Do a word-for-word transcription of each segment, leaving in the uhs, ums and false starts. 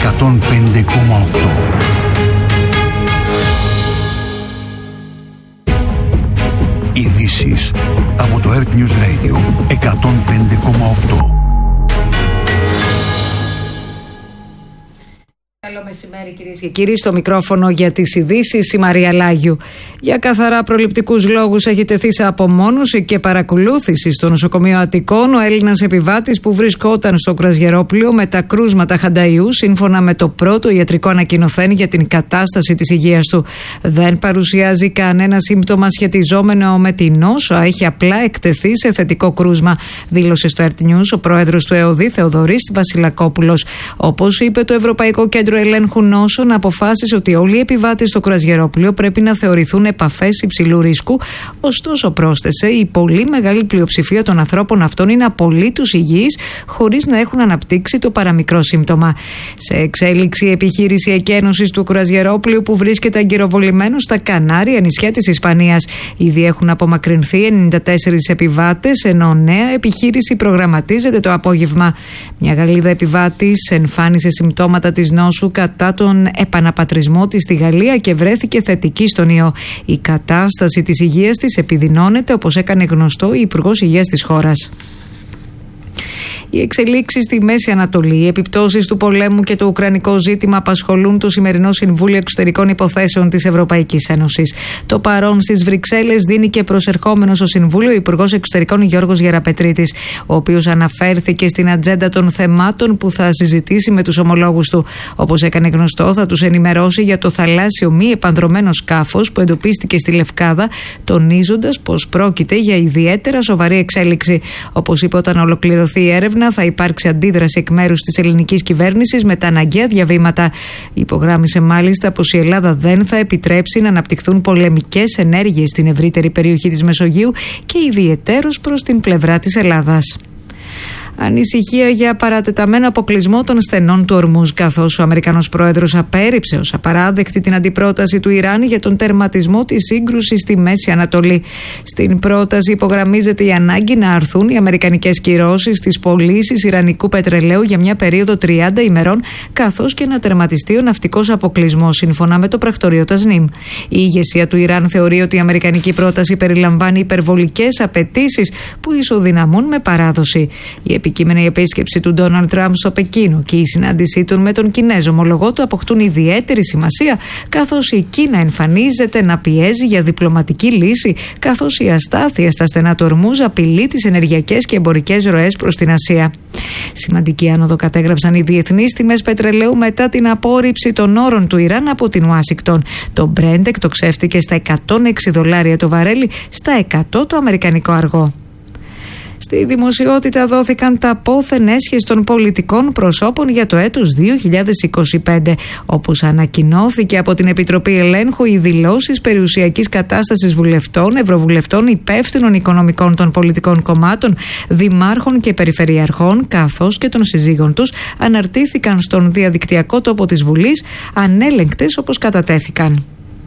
εκατόν πέντε κόμμα οκτώ. Ειδήσεις από το Earth News Radio εκατόν πέντε κόμμα οκτώ. Καλό μεσημέρι, κυρίες και κύριοι. Στο μικρόφωνο για τις ειδήσεις η Μαρία Λάγιου. Για καθαρά προληπτικούς λόγους έχει τεθεί σε απομόνωση και παρακολούθηση στο νοσοκομείο Αττικών ο Έλληνας επιβάτης που βρισκόταν στο κρουαζιερόπλοιο με τα κρούσματα χανταϊού, σύμφωνα με το πρώτο ιατρικό ανακοινωθέν για την κατάσταση της υγείας του. Δεν παρουσιάζει κανένα σύμπτωμα σχετιζόμενο με την νόσο, έχει απλά εκτεθεί σε θετικό κρούσμα, δήλωσε στο Earth News ο πρόεδρος του ΕΟΔΗ Θεοδωρής Βασιλακόπουλος. Όπως είπε το Ευρωπαϊκό Κέντρο Ελέγχου Νόσων, αποφάσισε ότι όλοι οι επιβάτες στο κρουαζιερόπλοιο πρέπει να θεωρηθούν επαφές υψηλού ρίσκου. Ωστόσο, πρόσθεσε, η πολύ μεγάλη πλειοψηφία των ανθρώπων αυτών είναι απολύτως υγιείς, χωρίς να έχουν αναπτύξει το παραμικρό σύμπτωμα. Σε εξέλιξη, η επιχείρηση εκένωσης του κρουαζιερόπλοιου που βρίσκεται αγκυροβολημένο στα Κανάρια νησιά της Ισπανίας. Ήδη έχουν απομακρυνθεί ενενήντα τέσσερις επιβάτες, ενώ νέα επιχείρηση προγραμματίζεται το απόγευμα. Μια Γαλλίδα επιβάτης εμφάνισε συμπτώματα της νόσου κατά τον επαναπατρισμό της στη Γαλλία και βρέθηκε θετική στον ιό. Η κατάσταση της υγείας της επιδεινώνεται, όπως έκανε γνωστό η Υπουργός Υγείας της χώρας. Οι εξελίξεις στη Μέση Ανατολή, οι επιπτώσεις του πολέμου και το ουκρανικό ζήτημα απασχολούν το σημερινό Συμβούλιο Εξωτερικών Υποθέσεων της Ευρωπαϊκής Ένωσης. Το παρόν στις Βρυξέλλες δίνει και προσερχόμενο στο Συμβούλιο ο Υπουργός Εξωτερικών Γιώργος Γεραπετρίτης, ο οποίος αναφέρθηκε στην ατζέντα των θεμάτων που θα συζητήσει με τους ομολόγους του. Όπως έκανε γνωστό, θα τους ενημερώσει για το θαλάσσιο μη επανδρωμένο σκάφος που εντοπίστηκε στη Λευκάδα, τονίζοντας πως πρόκειται για ιδιαίτερα σοβαρή εξέλιξη. Όπως είπε, όταν ολοκληρωθεί η έρευνα, θα υπάρξει αντίδραση εκ μέρους της ελληνικής κυβέρνησης με τα αναγκαία διαβήματα. Υπογράμμισε μάλιστα πως η Ελλάδα δεν θα επιτρέψει να αναπτυχθούν πολεμικές ενέργειες στην ευρύτερη περιοχή της Μεσογείου και ιδιαιτέρως προς την πλευρά της Ελλάδας. Ανησυχία για παρατεταμένο αποκλεισμό των στενών του Ορμούζ, καθώς ο Αμερικανός πρόεδρος απέρριψε ως απαράδεκτη την αντιπρόταση του Ιράν για τον τερματισμό της σύγκρουσης στη Μέση Ανατολή. Στην πρόταση υπογραμμίζεται η ανάγκη να αρθούν οι αμερικανικές κυρώσεις στις πωλήσεις ιρανικού πετρελαίου για μια περίοδο τριάντα ημερών, καθώς και να τερματιστεί ο ναυτικός αποκλεισμός, σύμφωνα με το πρακτορείο Τασνίμ. Η ηγεσία του Ιράν θεωρεί ότι η αμερικανική πρόταση περιλαμβάνει υπερβολικές απαιτήσεις που ισοδυναμούν με παράδοση. Η επικείμενη επίσκεψη του Ντόναλντ Τραμπ στο Πεκίνο και η συνάντησή του με τον Κινέζο ομολογό του αποκτούν ιδιαίτερη σημασία, καθώς η Κίνα εμφανίζεται να πιέζει για διπλωματική λύση, καθώς η αστάθεια στα στενά του Ορμούζ απειλεί τις ενεργειακές και εμπορικές ροές προς την Ασία. Σημαντική άνοδο κατέγραψαν οι διεθνείς τιμές πετρελαίου μετά την απόρριψη των όρων του Ιράν από την Ουάσιγκτον. Το Brent εκτοξεύτηκε στα εκατόν έξι δολάρια το βαρέλι, στα εκατό το αμερικανικό αργό. Στη δημοσιότητα δόθηκαν τα πόθεν έσχες των πολιτικών προσώπων για το έτος δύο χιλιάδες είκοσι πέντε. Όπως ανακοινώθηκε από την Επιτροπή Ελέγχου, οι δηλώσεις περιουσιακής κατάστασης βουλευτών, ευρωβουλευτών, υπεύθυνων οικονομικών των πολιτικών κομμάτων, δημάρχων και περιφερειαρχών, καθώς και των συζύγων τους, αναρτήθηκαν στον διαδικτυακό τόπο της Βουλής, ανέλεγκτες όπως κατατέθηκαν.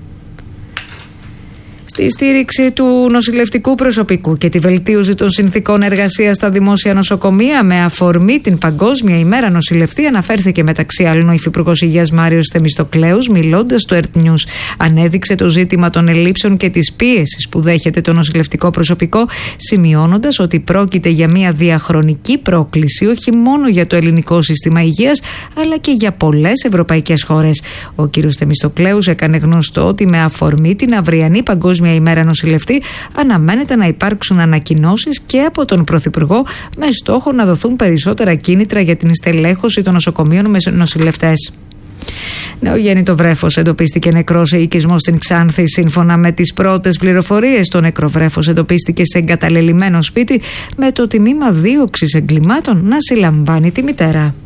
Στη στήριξη του νοσηλευτικού προσωπικού και τη βελτίωση των συνθήκων εργασίας στα δημόσια νοσοκομεία με αφορμή την Παγκόσμια ημέρα νοσηλευτή, αναφέρθηκε μεταξύ άλλων ο Υφυπουργός Υγείας Μάριος Θεμιστοκλέους, μιλώντας στο Earth News. Ανέδειξε το ζήτημα των ελλείψεων και της πίεσης που δέχεται το νοσηλευτικό προσωπικό, σημειώνοντας ότι πρόκειται για μια διαχρονική πρόκληση όχι μόνο για το ελληνικό σύστημα υγείας, αλλά και για πολλές ευρωπαϊκές χώρες. Ο κ. Θεμιστοκλέους έκανε γνωστό ότι με αφορμή την αυριανή Παγκόσμια Μια ημέρα νοσηλευτή, αναμένεται να υπάρξουν ανακοινώσεις και από τον Πρωθυπουργό με στόχο να δοθούν περισσότερα κίνητρα για την στελέχωση των νοσοκομείων με νοσηλευτές. Νεογέννητο βρέφος εντοπίστηκε νεκρό σε οικισμό στην Ξάνθη. Σύμφωνα με τις πρώτες πληροφορίες, το νεκρό βρέφος εντοπίστηκε σε εγκαταλελειμμένο σπίτι με το τμήμα δίωξης εγκλημάτων να συλλαμβάνει τη μητέρα.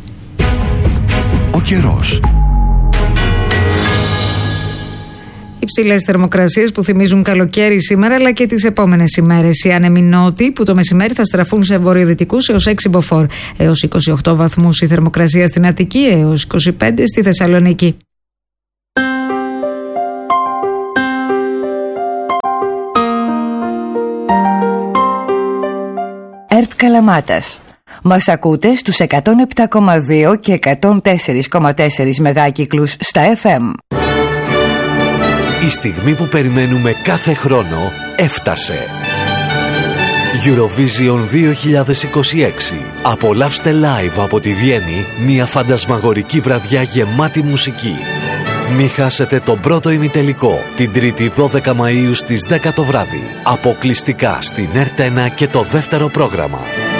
Ο καιρός. Υψηλές θερμοκρασίες που θυμίζουν καλοκαίρι σήμερα αλλά και τις επόμενες ημέρες. Οι άνεμοι νότιοι που το μεσημέρι θα στραφούν σε βορειοδυτικούς έως έξι μποφόρ. Έως είκοσι οκτώ βαθμούς η θερμοκρασία στην Αττική, έως είκοσι πέντε στη Θεσσαλονίκη. Ερτ Καλαμάτας. Μας ακούτε στους εκατόν επτά κόμμα δύο και εκατόν τέσσερα κόμμα τέσσερα μεγάκυκλους στα εφ εμ. Η στιγμή που περιμένουμε κάθε χρόνο έφτασε. Eurovision δύο χιλιάδες είκοσι έξι. Απολαύστε live από τη Βιέννη μια φαντασμαγορική βραδιά γεμάτη μουσική. Μη χάσετε τον πρώτο ημιτελικό την Τρίτη δώδεκα Μαΐου στις δέκα το βράδυ. Αποκλειστικά στην Ερτ ένα και το δεύτερο πρόγραμμα.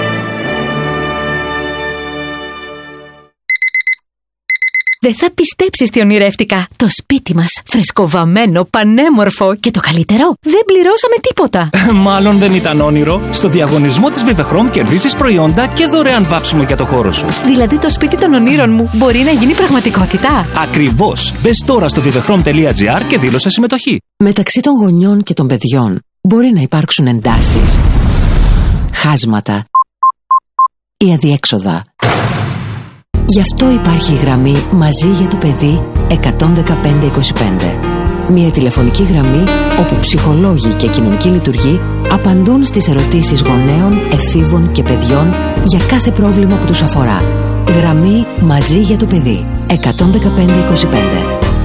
Δεν θα πιστέψεις τι ονειρεύτηκα. Το σπίτι μας, φρεσκοβαμμένο, πανέμορφο και το καλύτερο, δεν πληρώσαμε τίποτα. Μάλλον δεν ήταν όνειρο. Στο διαγωνισμό της Vivechrom κερδίζεις προϊόντα και δωρεάν βάψιμο για το χώρο σου. Δηλαδή το σπίτι των ονείρων μου μπορεί να γίνει πραγματικότητα. Ακριβώς. Μπες τώρα στο vivechrom τελεία gr και δήλωσε συμμετοχή. Μεταξύ των γονιών και των παιδιών μπορεί να υπάρξουν εντάσεις, χάσματα ή αδιέξοδα. Γι' αυτό υπάρχει η γραμμή Μαζί για το παιδί εκατόν δεκαπέντε είκοσι πέντε. Μια τηλεφωνική γραμμή όπου ψυχολόγοι και κοινωνικοί λειτουργοί απαντούν στις ερωτήσεις γονέων, εφήβων και παιδιών για κάθε πρόβλημα που τους αφορά. Γραμμή Μαζί για το παιδί εκατόν δεκαπέντε είκοσι πέντε.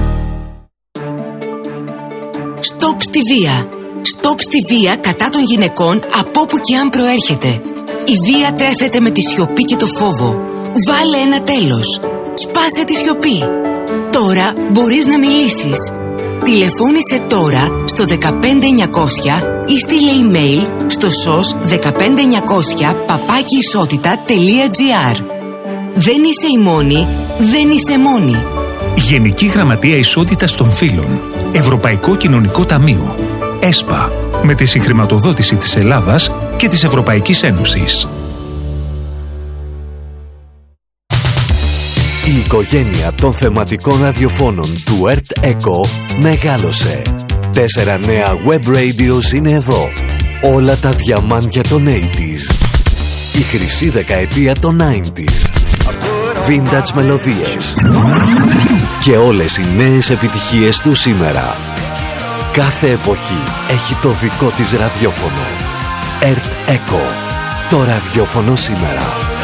Στοπ στη βία. Στοπ στη βία κατά των γυναικών από όπου και αν προέρχεται. Η βία τρέφεται με τη σιωπή και το φόβο. Βάλε ένα τέλος. Σπάσε τη σιωπή. Τώρα μπορείς να μιλήσεις. Τηλεφώνησε τώρα στο δεκαπέντε εννιακόσια ή στείλε email στο σος δεκαπέντε εννιακόσια παπάκι ισότητα τελεία gr. Δεν είσαι η μόνη, δεν είσαι μόνη. Γενική Γραμματεία Ισότητας των Φύλων. Ευρωπαϊκό Κοινωνικό Ταμείο. ΕΣΠΑ. Με τη συγχρηματοδότηση της Ελλάδας και της Ευρωπαϊκής Ένωσης. Η οικογένεια των θεματικών ραδιοφώνων του Ερτ Echo μεγάλωσε. Τέσσερα νέα web radios είναι εδώ. Όλα τα διαμάντια των ογδόντα. Η χρυσή δεκαετία των ενενήντα. Vintage μελωδίες. Και όλες οι νέες επιτυχίες του σήμερα. Κάθε εποχή έχει το δικό της ραδιόφωνο. Ερτ Echo. Το ραδιόφωνο σήμερα.